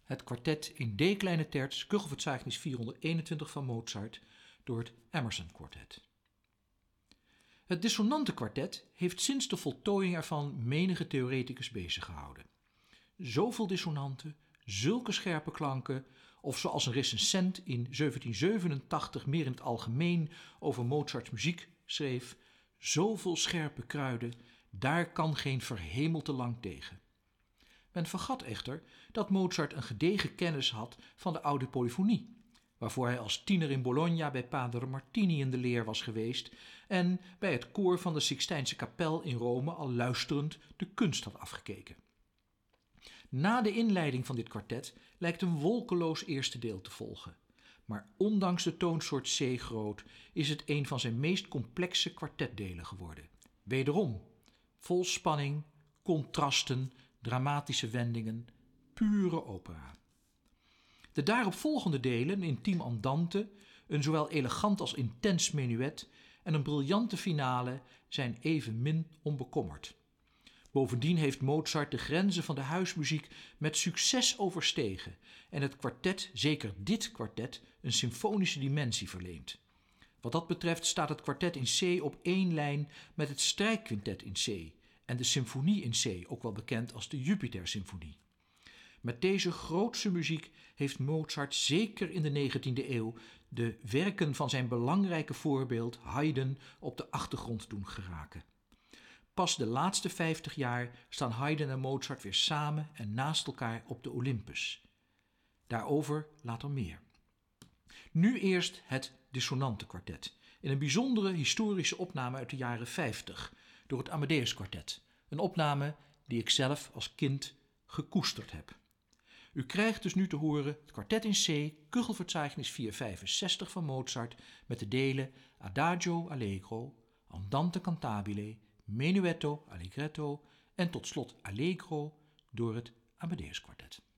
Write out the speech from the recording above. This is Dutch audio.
het kwartet in D kleine terts, Kuchelverzeichnis 421 van Mozart, door het Emerson Quartet. Het dissonante kwartet heeft sinds de voltooiing ervan menige theoreticus bezig gehouden. Zoveel dissonanten, zulke scherpe klanken, of zoals een recensent in 1787 meer in het algemeen over Mozarts muziek schreef, zoveel scherpe kruiden, daar kan geen verhemelte lang tegen. Men vergat echter dat Mozart een gedegen kennis had van de oude polyfonie, waarvoor hij als tiener in Bologna bij Padre Martini in de leer was geweest en bij het koor van de Sixtijnse kapel in Rome al luisterend de kunst had afgekeken. Na de inleiding van dit kwartet lijkt een wolkeloos eerste deel te volgen. Maar ondanks de toonsoort C groot is het een van zijn meest complexe kwartetdelen geworden. Wederom, vol spanning, contrasten, dramatische wendingen, pure opera. De daaropvolgende delen, een intiem andante, een zowel elegant als intens menuet en een briljante finale zijn evenmin onbekommerd. Bovendien heeft Mozart de grenzen van de huismuziek met succes overstegen en het kwartet, zeker dit kwartet, een symfonische dimensie verleend. Wat dat betreft staat het kwartet in C op één lijn met het strijkquintet in C en de symfonie in C, ook wel bekend als de Jupiter-symfonie. Met deze grootse muziek heeft Mozart zeker in de 19e eeuw de werken van zijn belangrijke voorbeeld Haydn op de achtergrond doen geraken. Pas de laatste 50 jaar staan Haydn en Mozart weer samen en naast elkaar op de Olympus. Daarover later meer. Nu eerst het dissonante kwartet, in een bijzondere historische opname uit de jaren 50 door het Amadeus Quartet. Een opname die ik zelf als kind gekoesterd heb. U krijgt dus nu te horen het kwartet in C, Kuchelverzeichnis 465 van Mozart, met de delen Adagio Allegro, Andante Cantabile, Menuetto Allegretto en tot slot Allegro door het Amadeus Quartet.